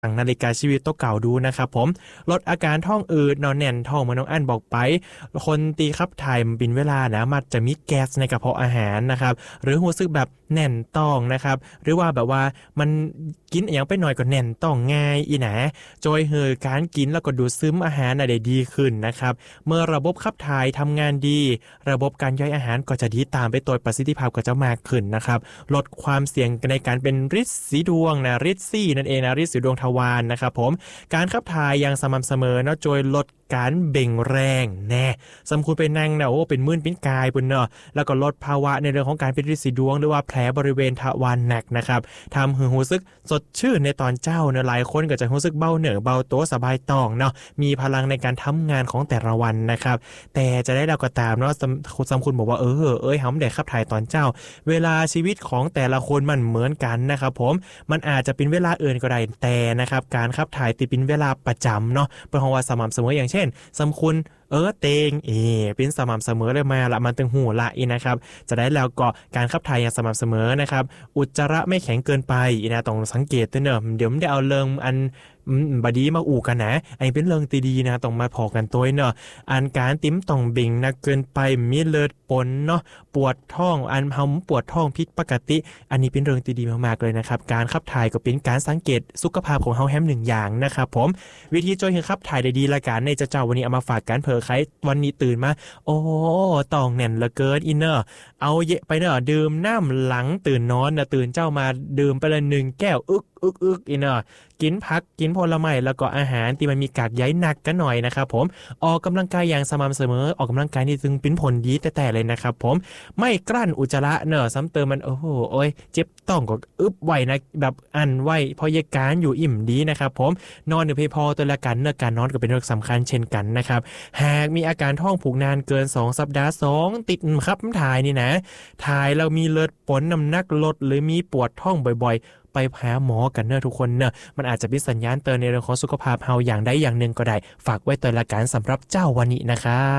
นาฬิกาชีวิตตัวเก่าดูนะครับผมลดอาการท้องอืดนอนแน่นท้องเหมือนน้องอั้นบอกไปคนตีขับถ่ายบินเวลานะมักจะมีแก๊สในกระเพาะอาหารนะครับหรือรู้สึกแบบแน่นท้องนะครับหรือว่าแบบว่ามันกินอย่างไปหน่อยก็แน่นท้องง่ายอีหนะจอยเฮอการกินแล้วก็ดูดซึมอาหารได้ดีขึ้นนะครับเมื่อระบบขับถ่ายทำงานดีระบบการย่อยอาหารก็จะดีตามไปโดยประสิทธิภาพก็จะมากขึ้นนะครับลดความเสี่ยงในการเป็นฤทธิ์สีดวงนะฤทธิ์ซี่นั่นเองนะฤทธิ์สีดวงทวารนะครับผมการขับถ่ายอย่างสม่ำเสมอเนาะโดยลดการเบ่งแรงแน่สำคัญไปนั่งนะโอ้เป็นมื่นเป็นกายปุ่นเนาะแล้วก็ลดภาวะในเรื่องของการเป็นฤทธิ์สีดวงหรือว่าแผลบริเวณทวารหนักนะครับทำให้รู้สึกสดชื่นในตอนเจ้าเนาะหลายคนก็จะรู้สึกเบาเหนือเบาตัวสบายท้องเนาะมีพลังในการทำงานของแต่ละวันนะครับแต่จะได้เราก็ตามเนาะสำคัญบอกว่าหำได้ขับถ่ายตอนเจ้าเวลาชีวิตของแต่ละคนมันเหมือนกันนะครับผมมันอาจจะเป็นเวลาอื่นก็ได้แต่นะครับการขับถ่ายติเป็นเวลาประจำเนาะเป็นของว่าสม่ำเสมออย่างเช่นสำคุณเตงเป็นสม่ำเสมอเลยมาละมันตึงหูละอีนะครับจะได้แล้วก็การขับถ่ายอย่างสม่ำเสมอนะครับอุจจาระไม่แข็งเกินไปอีนะต้องสังเกตด้วยเนอะเดี๋ยวไม่ได้เอาเรื่องอันบดีมาอู่กันนะอันนี้เป็นเรื่องตีดีนะต้องมาพอกันตัวเนอะอันการติ้มต้องเบ่งนักเกินไปมีเลือดปนเนาะปวดท้องอันเฮาปวดท้องผิดปกติอันนี้เป็นเรื่องตีดีมากๆเลยนะครับการขับถ่ายก็เป็นการสังเกตสุขภาพของเฮาแฮมหนึ่งอย่างนะครับผมวิธีช่วยให้ขับถ่ายได้ดีละกันในเจ้าวันนี้เอามาฝากกันเผื่อใครวันนี้ตื่นมาโอ้ต้องแน่นเหลือเกินอินเนอร์เอาเยอะไปเนอะดื่มน้ำหลังตื่นนอนนะตื่นเจ้ามาดื่มไปเลย1 แก้วอึกอินเนอร์กินผักกินผลไม้แล้วก็อาหารที่มันมีกากใยหนักกันหน่อยนะครับผมออกกำลังกายอย่างสม่ำเสมอออกกำลังกายนี่จึงเป็นผลดีแต่เลยนะครับผมไม่กลั้นอุจจาระเนอะซ้ำเติมมันเจ็บต้องก็อึบไว้นะแบบอันไว้พอยาการอยู่อิ่มดีนะครับผมนอนเพียงพอตัวละกันเนอะการนอนก็เป็นเรื่องสำคัญเช่นกันนะครับหากมีอาการท้องผูกนานเกิน2 สัปดาห์ติดครับถ่ายนี่นะถ่ายเรามีเลือดปนน้ำหนักลดหรือมีปวดท้องบ่อยๆไปหาหมอกันเนอะทุกคนเนอะมันอาจจะเป็นสัญญาณเตือนในเรื่องของสุขภาพเฮาอย่างใดอย่างหนึ่งก็ได้ฝากไว้เตือนละกันสำหรับเจ้าวันนี้นะครับ